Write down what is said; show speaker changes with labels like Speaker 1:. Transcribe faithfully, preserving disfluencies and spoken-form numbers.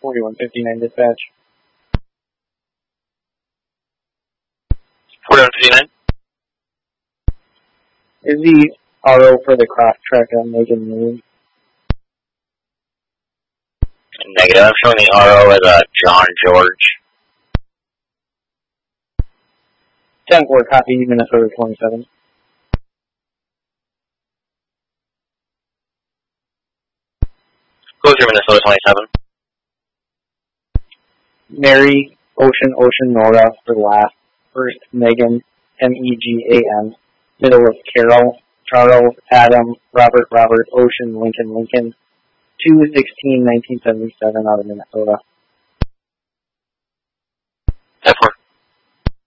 Speaker 1: forty-one fifty-nine dispatch.
Speaker 2: forty-one fifty-nine.
Speaker 1: Is the R O for the cross track on Megan Moon?
Speaker 2: Negative. I'm showing the R O as uh, John George.
Speaker 1: ten four, copy, Minnesota twenty-seven.
Speaker 2: Closure, Minnesota twenty-seven.
Speaker 1: Mary, Ocean, Ocean, Nora for last. First, Megan, M E G A N. Middle of Carol, Charles, Adam, Robert, Robert, Ocean, Lincoln, Lincoln. two sixteen nineteen seventy-seven out of Minnesota.